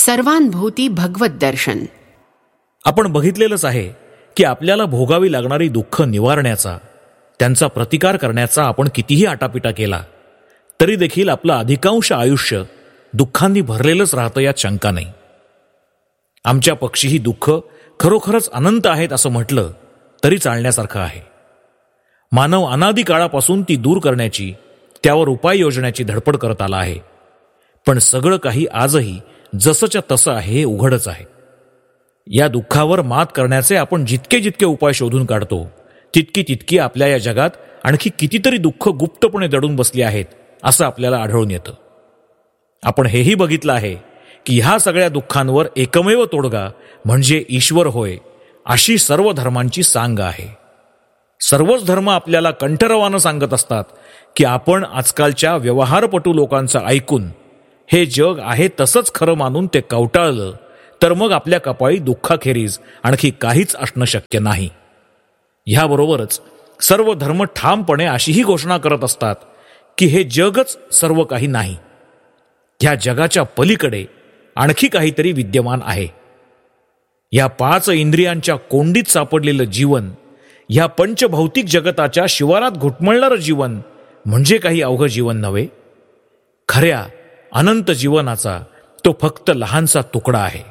सर्वांभूती भगवत दर्शन. आपण बघितलेलंच आहे की आपल्याला भोगावी लागणारी दुःख निवारण्याचा, त्यांचा प्रतिकार करण्याचा आपण कितीही आटापिटा केला तरी देखील आपलं अधिकांश आयुष्य दुःखांनी भरलेलंच राहतं, यात शंका नाही. आमच्या पक्षी ही दुःख खरोखरच अनंत आहेत असं म्हटलं तरी चालण्यासारखं आहे. मानव अनादी काळापासून ती दूर करण्याची, त्यावर उपाय योजण्याची धडपड करत आला आहे. पण सगळं काही आजही जसंच्या तसं आहे हे उघडच आहे. या दुःखावर मात करण्याचे आपण जितके जितके उपाय शोधून काढतो तितकी तितकी आपल्या या जगात आणखी कितीतरी दुःख गुप्तपणे दडून बसली आहेत असं आपल्याला आढळून येतं. आपण हेही बघितलं आहे की ह्या सगळ्या दुःखांवर एकमेव तोडगा म्हणजे ईश्वर होय, अशी सर्व धर्मांची सांग आहे. सर्वच धर्म आपल्याला कंठरवानं सांगत असतात की आपण आजकालच्या व्यवहारपटू लोकांचं ऐकून हे जग आहे तसंच खरं मानून ते कवटाळलं तर मग आपल्या कपाळी दुःखाखेरीज आणखी काहीच असणं शक्य नाही. ह्याबरोबरच सर्व धर्म ठामपणे अशीही घोषणा करत असतात की हे जगच सर्व काही नाही, ह्या जगाच्या पलीकडे आणखी काहीतरी विद्यमान आहे. या 5 इंद्रियांच्या कोंडीत सापडलेलं जीवन, ह्या पंचभौतिक जगताच्या शिवारात घुटमळणारं जीवन म्हणजे काही अवघं जीवन नव्हे. खऱ्या अनंत जीवनाचा तो फक्त लहानसा तुकडा आहे.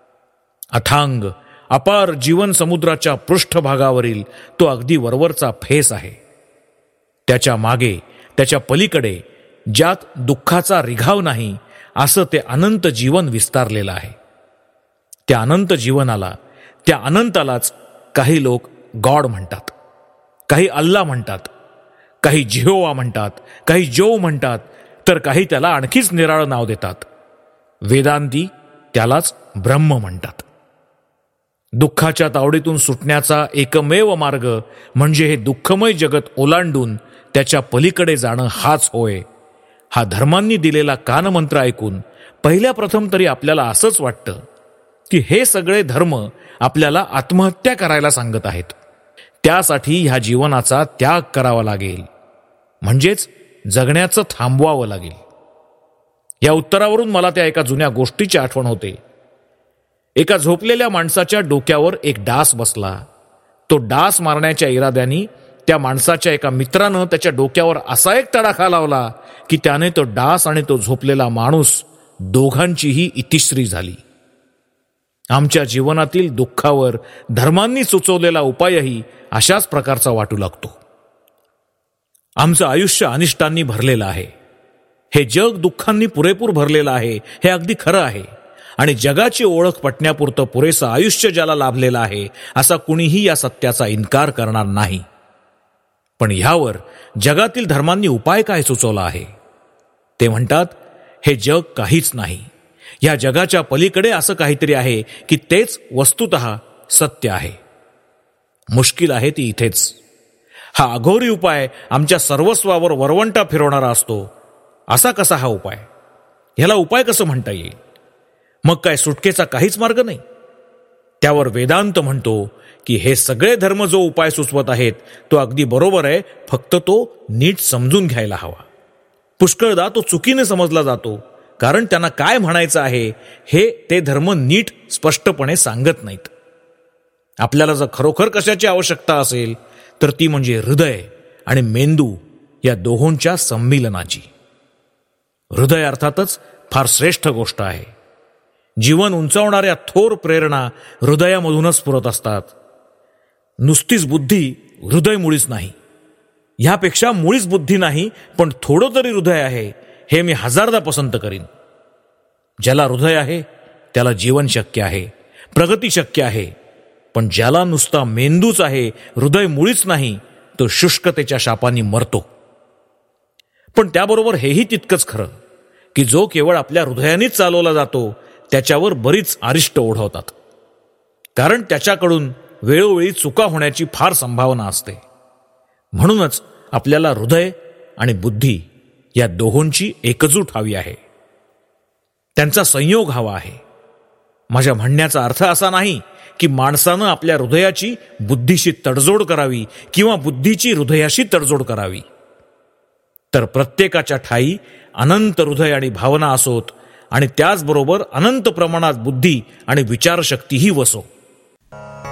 अथांग अपार जीवन समुद्राच्या पृष्ठभागावरील तो अगदी वरवरचा फेस आहे. त्याच्या मागे, त्याच्या पलीकडे, ज्यात दुःखाचा रिघाव नाही असं ते अनंत जीवन विस्तारलेलं आहे. त्या अनंत जीवनाला, त्या अनंतालाच काही लोक गॉड म्हणतात, काही अल्ला म्हणतात, काही जिहोवा म्हणतात, काही जोव म्हणतात, तर काही त्याला आणखीच निराळं नाव देतात. वेदांती त्यालाच ब्रह्म म्हणतात. दुःखाच्या तावडीतून सुटण्याचा एकमेव मार्ग म्हणजे हे दुःखमय जगत ओलांडून त्याच्या पलीकडे जाणं हाच होय. हा धर्मांनी दिलेला कानमंत्र ऐकून पहिल्या प्रथम तरी आपल्याला असंच वाटतं की हे सगळे धर्म आपल्याला आत्महत्या करायला सांगत आहेत. त्यासाठी ह्या जीवनाचा त्याग करावा लागेल, म्हणजेच जगण्याचं थांबवावं लागेल. या उत्तरावरून मला त्या एका जुन्या गोष्टीची आठवण होते. एका झोपलेल्या माणसाच्या डोक्यावर एक डास बसला. तो डास मारण्याच्या इराद्याने त्या माणसाच्या एका मित्रानं त्याच्या डोक्यावर असा एक तडाखा लावला की त्याने तो डास आणि तो झोपलेला माणूस दोघांचीही इतिश्री झाली. आमच्या जीवनातील दुःखावर धर्मांनी सुचवलेला उपायही अशाच प्रकारचा वाटू लागतो. आमचं आयुष्य अनिष्टांनी भरलेलं आहे. हे जग दुःखांनी पुरेपूर भरलेलं आहे, हे अगदी खरं आहे. आणि जगाची ओळख पटण्यापुरतं पुरेसं आयुष्य ज्याला लाभलेलं आहे असा कुणीही या सत्याचा इन्कार करणार नाही. पण ह्यावर जगातील धर्मांनी उपाय काय सुचवला आहे? ते म्हणतात, हे जग काहीच नाही, या जगाच्या पलीकडे असं काहीतरी आहे की तेच वस्तुतः सत्य आहे. मुश्किल आहे ती इथेच. हा अघोरी उपाय आमच्या सर्वस्वावर वरवंटा फिरवणारा असतो. असा कसा हा उपाय? ह्याला उपाय कसं म्हणता येईल? मग काय सुटकेचा काहीच मार्ग नाही? त्यावर वेदांत म्हणतो की हे सगळे धर्म जो उपाय सुचवत आहेत तो अगदी बरोबर आहे, फक्त तो नीट समजून घ्यायला हवा. पुष्कळदा तो चुकीने समजला जातो, कारण त्यांना काय म्हणायचं आहे हे ते धर्म नीट स्पष्टपणे सांगत नाहीत. आपल्याला जर खरोखर कशाची आवश्यकता असेल तर ती म्हणजे हृदय आणि मेंदू या दोहोंच्या संमिलनाची. हृदय अर्थातच फार श्रेष्ठ गोष्ट आहे. जीवन उंचावणाऱ्या थोर प्रेरणा हृदयामधूनच स्फुरत असतात. नुसतीच बुद्धी हृदय मुळीच नाही, ह्यापेक्षा मुळीच बुद्धी नाही, पण थोडं तरी हृदय आहे हे मी हजारदा पसंत करीन. ज्याला हृदय आहे त्याला जीवन शक्य आहे, प्रगती शक्य आहे. पण ज्याला नुसता मेंदूच आहे, हृदय मुळीच नाही, तो शुष्कतेच्या शापांनी मरतो. पण त्याबरोबर हेही तितकंच खरं की जो केवळ आपल्या हृदयानेच चालवला जातो त्याच्यावर बरीच अरिष्ट ओढवतात, कारण त्याच्याकडून वेळोवेळी चुका होण्याची फार संभावना असते. म्हणूनच आपल्याला हृदय आणि बुद्धी या दोहोंची एकजूट हवी आहे, त्यांचा संयोग हवा आहे. माझ्या म्हणण्याचा अर्थ असा नाही की माणसानं आपल्या हृदयाची बुद्धीशी तडजोड करावी किंवा बुद्धीची हृदयाशी तडजोड करावी. तर प्रत्येकाच्या ठायी अनंत हृदय आणि भावना असोत आणि त्याचबरोबर अनंत प्रमाणात बुद्धी आणि विचारशक्तीही वसो.